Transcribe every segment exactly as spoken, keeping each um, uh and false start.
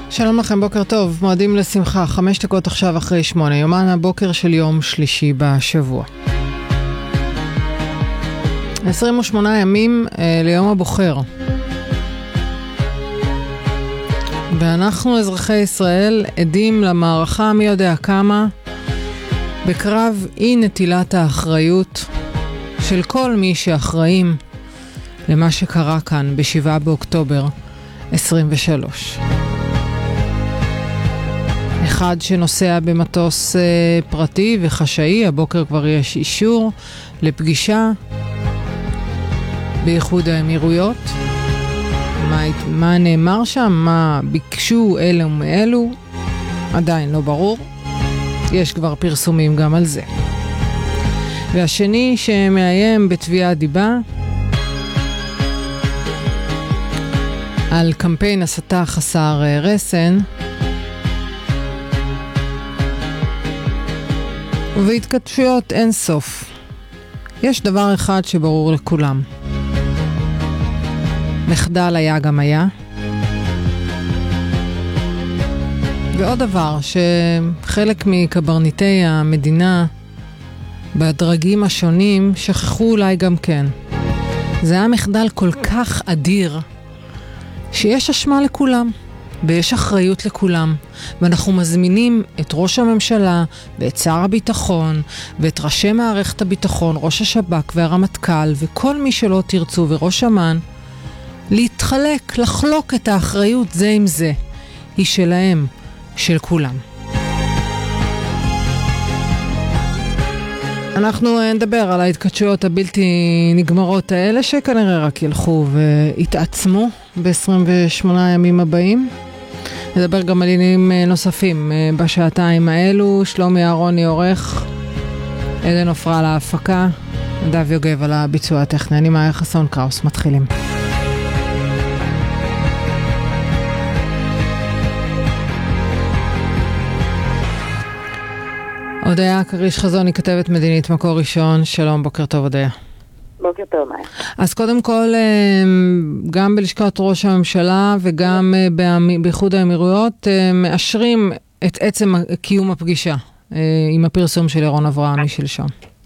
שלום לכם, בוקר טוב, מועדים לשמחה, חמש דקות עכשיו אחרי שמונה, יומן הבוקר של יום שלישי בשבוע. עשרים ושמונה ימים אה, ליום הבוחר. ואנחנו אזרחי ישראל עדים למערכה מי יודע כמה, בקרב אי נטילת האחריות של כל מי שאחראים למה שקרה כאן בשבעה באוקטובר עשרים ושלוש. אחד שנוסע במטוס אה, פרטי וחשאי, הבוקר כבר יש אישור לפגישה באיחוד האמירויות. מה, מה נאמר שם? מה ביקשו אלו מאלו? עדיין לא ברור. יש כבר פרסומים גם על זה. והשני שמאיים בתביעת דיבה על קמפיין הסתה חסר רסן, ובהתכתשויות אין סוף. יש דבר אחד שברור לכולם. מחדל היה גם היה. ועוד דבר, שחלק מקברניטי המדינה בדרגים השונים שכחו אולי גם כן. זה היה מחדל כל כך אדיר שיש אשמה לכולם. ויש אחריות לכולם, ואנחנו מזמינים את ראש הממשלה ואת שר הביטחון ואת ראשי מערכת הביטחון, ראש השב"כ והרמטכ"ל וכל מי שלא תרצו וראש אמ"ן להתחלק, לחלוק את האחריות זה עם זה. היא שלהם, של כולם. אנחנו נדבר על ההתכתשויות הבלתי נגמרות האלה שכנראה רק ילכו והתעצמו ב-עשרים ושמונה הימים הבאים. נדבר גם על עניינים נוספים בשעתיים האלו. שלומי אהרוני עורך, עדן עופרה על ההפקה, דב יוגב על הביצוע הטכני. אני מאיה חסון קראוס, מתחילים. הודיה קריש חזוני, כתבת מדינית מקור ראשון. שלום, בוקר טוב הודיה. בוקר טוב, מאיה. אז קודם כל, גם בלשכת ראש הממשלה וגם באיחוד האמירויות מאשרים את עצם קיום הפגישה עם הפרסום של ירון אברהמי שלשום.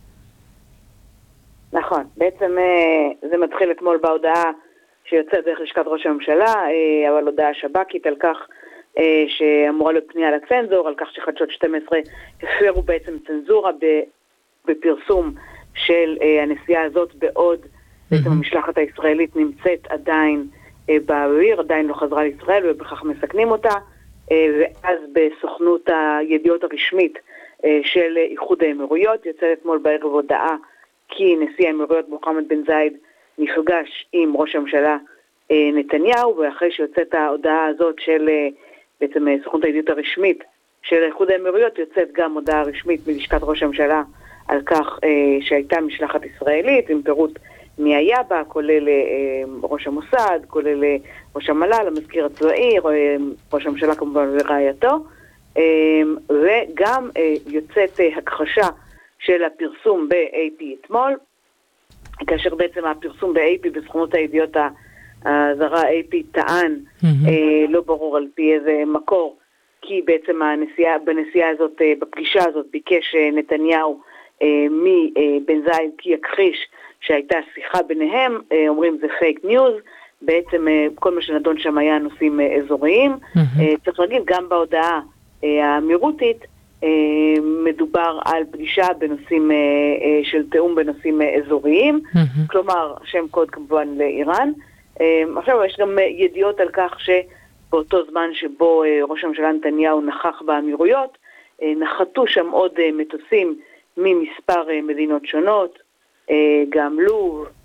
נכון, בעצם זה מתחיל אתמול בהודעה שיוצאת דרך לשכת ראש הממשלה, אבל הודעה שב"כית על כך שאמורה להיות פנייה לצנזור, על כך שחדשות שתים עשרה הפרו בעצם צנזורה בפרסום של הנסיעה הזאת, בעוד בעצם המשלחת הישראלית נמצאת עדיין באוויר, עדיין לא חזרה לישראל ובכך מסכנים אותה, ואז בסוכנות הידיעות הרשמית של איחוד האמירויות יוצאת אתמול בערב הודעה כי נשיא האמירויות מוחמד בן זאיד נפגש עם ראש הממשלה נתניהו, ואחרי שיוצאת ההודעה הזאת של בעצם סוכנות הידיעות הרשמית של איחוד האמירויות יוצאת גם הודעה רשמית מלשכת ראש הממשלה על כך אה, שהייתה משלחת ישראלית עם פירוט מי היה בה, כולל אה, ראש המוסד, כולל אה, ראש המל"ל, המזכיר הצבאי, אה, ראש הממשלה כמובן ורעייתו, אה, וגם אה, יוצאת אה, הכחשה של הפרסום ב-איי פי אתמול, כאשר בעצם הפרסום ב-איי פי בסוכנות הידיעות הזרה איי פי טען, mm-hmm. אה, לא ברור על פי איזה מקור, כי בעצם הנסיעה, בנסיעה הזאת, אה, בפגישה הזאת ביקש אה, נתניהו מבן זאיד כי יכחיש שהייתה שיחה ביניהם, אומרים זה פייק ניוז, בעצם כל מה שנדון שם היה נושאים אזוריים. צריך להגיד, גם בהודעה האמירותית מדובר על פגישה בנושאים של תאום בנושאים אזוריים, כלומר שם קוד כמובן לאיראן. עכשיו יש גם ידיעות על כך שבאותו זמן שבו ראש הממשלה נתניהו נכח באמירויות, נחתו שם עוד מטוסים ממספר מדינות שונות, גם לוב,